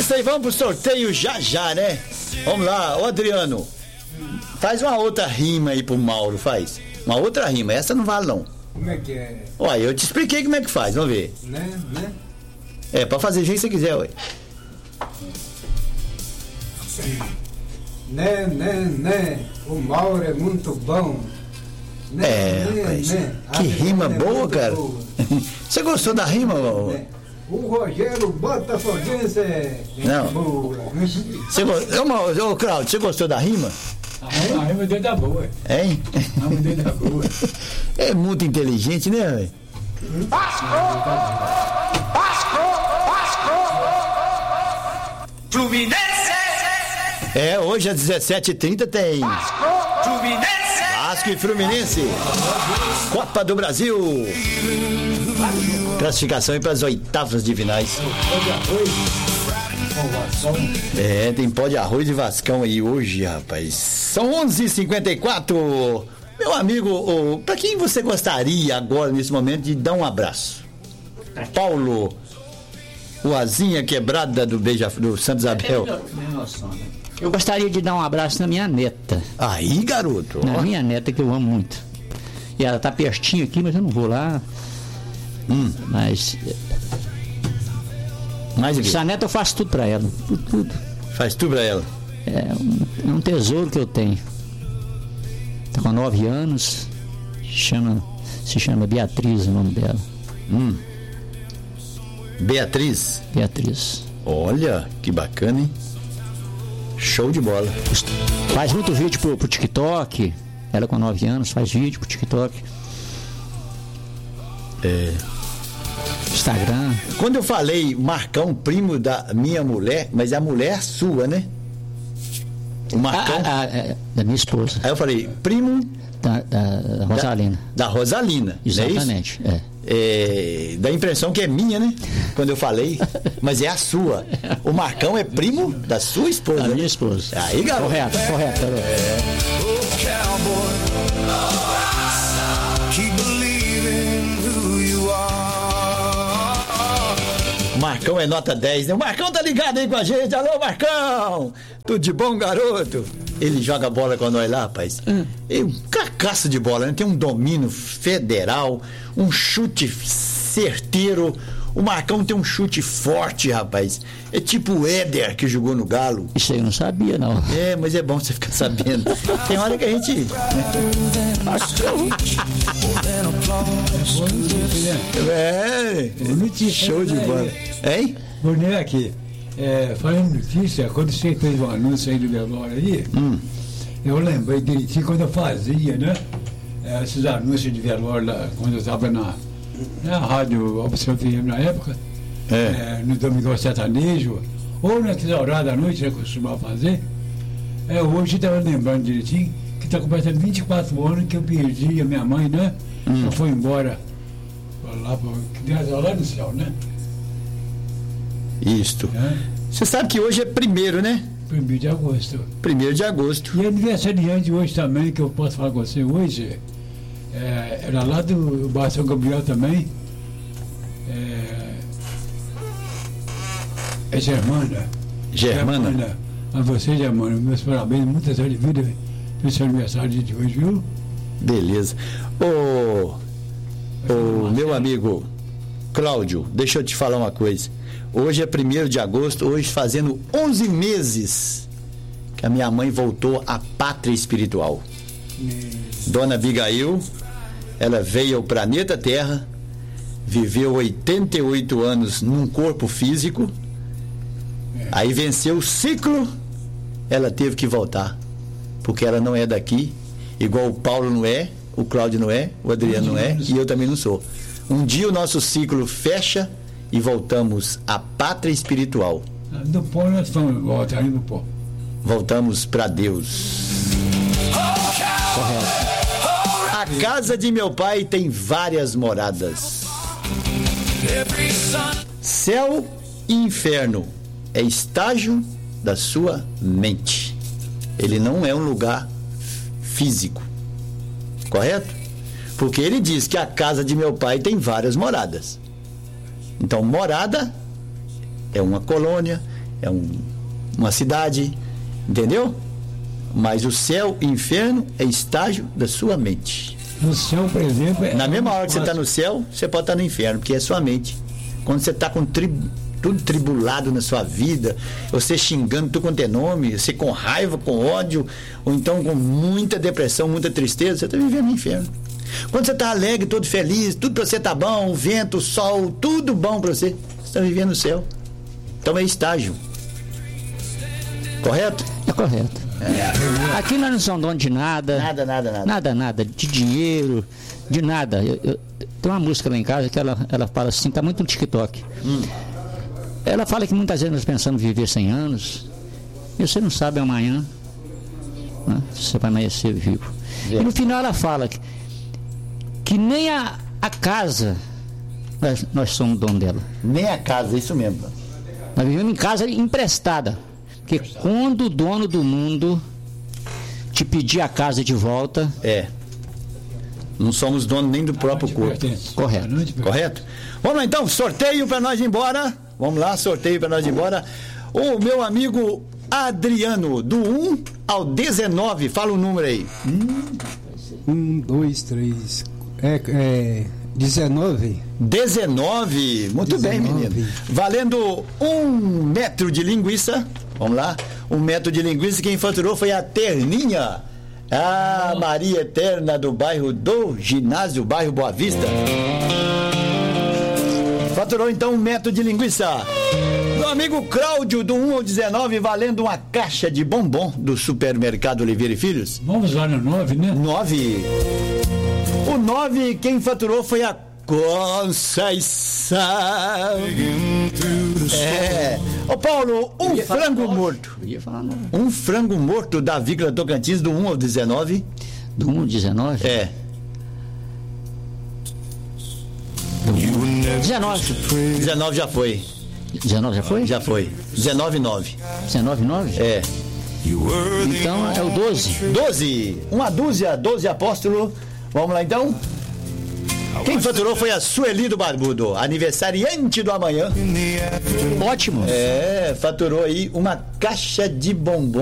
isso aí, vamos pro sorteio já, né? Vamos lá, ô Adriano. Faz uma outra rima aí pro Mauro, faz. Uma outra rima, essa não vale não. Como é que é? Olha, eu te expliquei como é que faz, vamos ver. Né? É, pra fazer jeito que você quiser, ué. Né, o Mauro é muito bom. Rapaz, que rima boa, cara. Boa. Você gostou da rima, Mauro? Né? O Rogério Botafoguense é Não. boa. Ô, Claudio, você gostou da rima? A rima dele tá boa. Hein? A rima dele tá boa. É muito inteligente, né, velho? Fluminense! É, hoje às 17h30 tem Fluminense! Vasco e Fluminense. Copa do Brasil. Classificação aí para as oitavas de finais. É, tem pó de arroz e Vascão aí hoje, rapaz. São 11h54. Meu amigo, para quem você gostaria agora, nesse momento, de dar um abraço? Paulo, o Asinha Quebrada do Santa Isabel. Eu gostaria de dar um abraço na minha neta. Aí, garoto. Na minha neta, que eu amo muito. E ela tá pertinho aqui, mas eu não vou lá. Mas essa neta eu faço tudo pra ela. Tudo. Faz tudo pra ela. É um tesouro que eu tenho. Tá com 9 anos. Se chama Beatriz, o nome dela. Beatriz. Olha, que bacana, hein? Show de bola. Faz muito vídeo pro TikTok. Ela com 9 anos faz vídeo pro TikTok. Instagram. Quando eu falei Marcão, primo da minha mulher, mas é a mulher sua, né? O Marcão. Da minha esposa. Aí eu falei, primo da Rosalina. Da Rosalina. Exatamente. Não é isso? Dá a impressão que é minha, né? Quando eu falei, mas é a sua. O Marcão é primo da sua esposa. Da né? minha esposa. Aí, garoto. Correto. O Marcão é nota 10, né? O Marcão tá ligado aí com a gente. Alô, Marcão! Tudo de bom, garoto? Ele joga bola com nós lá, rapaz. É um cacaço de bola, né? Tem um domínio federal, um chute certeiro. O Marcão tem um chute forte, rapaz. É tipo o Éder que jogou no Galo. Isso aí eu não sabia, não. É, mas é bom você ficar sabendo. Tem hora que a gente... Show de bola. Hein? Boneque, falando notícia, quando você fez um anúncio aí do velório aí, eu lembrei direitinho quando eu fazia, né? Esses anúncios de velório lá, quando eu estava na rádio Opção FM na época, no Domingo Sertanejo, ou naquele horário da noite, né, que eu costumava fazer. Hoje eu estava lembrando direitinho que está completando 24 anos que eu perdi a minha mãe, né? Ela foi embora lá no céu, né? Isto. Você sabe que hoje é 1º, né? 1º de agosto. 1º de agosto. E aniversariante hoje também, que eu posso falar com você hoje, era lá do Bairro São Gabriel também. É Germana. A você, Germana, meus parabéns, muitas anos de vida no seu aniversário de hoje, viu? Beleza. Meu amigo Cláudio, deixa eu te falar uma coisa. Hoje é 1º de agosto, hoje fazendo 11 meses que a minha mãe voltou à pátria espiritual. Dona Abigail, ela veio ao planeta Terra, viveu 88 anos num corpo físico, aí venceu o ciclo, ela teve que voltar, porque ela não é daqui, igual o Paulo não é, o Cláudio não é, o Adriano não é, e eu também não sou. Um dia o nosso ciclo fecha e voltamos à pátria espiritual. Do pó nós estamos voltando do pó. Voltamos para Deus. Correto. A casa de meu pai tem várias moradas. Céu e inferno é estágio da sua mente. Ele não é um lugar físico. Correto? Porque ele diz que a casa de meu pai tem várias moradas. Então, morada é uma colônia, é uma cidade, entendeu? Mas o céu e o inferno é estágio da sua mente. No céu, por exemplo... Na mesma hora que você está no céu, você pode estar no inferno, porque é sua mente. Quando você está com tudo tribulado na sua vida, você xingando tudo quanto é nome, você com raiva, com ódio, ou então com muita depressão, muita tristeza, você está vivendo no inferno. Quando você está alegre, todo feliz, tudo para você está bom, o vento, o sol, tudo bom para você, você está vivendo no céu. Então é estágio. Correto? É correto. Aqui nós não somos donos de nada. Nada. De dinheiro, de nada. Tem uma música lá em casa que ela fala assim, tá muito no TikTok. Ela fala que muitas vezes nós pensamos viver 100 anos e você não sabe amanhã, né, se você vai amanhecer vivo. E no final ela fala que nem a casa nós somos dono dela. Nem a casa, isso mesmo. Nós vivemos em casa emprestada. Porque quando o dono do mundo te pedir a casa de volta... Não somos donos nem do próprio corpo. Correto? Vamos lá então, sorteio para nós ir embora. Vamos lá, sorteio para nós ir embora. O meu amigo Adriano, do 1 ao 19, fala o número aí. 1, 2, 3. 19. 19, muito 19. Bem, menino. Valendo 1 metro de linguiça. Vamos lá, 1 metro de linguiça. Quem faturou foi a Terninha. A Maria Eterna do bairro do Ginásio, bairro Boa Vista. Faturou então 1 metro de linguiça. Meu amigo Cláudio, do 1 ao 19, valendo uma caixa de bombom do supermercado Oliveira e Filhos. Vamos lá no 9, né? 9. O 9, quem faturou foi a Conceição. Ô Paulo, frango morto. Um frango morto da Vícola Tocantins, do 1 ao 19. Do 1 ao 19? 19. 19 já foi. 19 já foi? Já foi. 19,9. 19,9? Então é o 12. 12. Uma dúzia, 12 apóstolo. Vamos lá então. Quem faturou foi a Sueli do Barbudo, aniversariante do amanhã. Ótimo. Faturou aí uma caixa de bombom.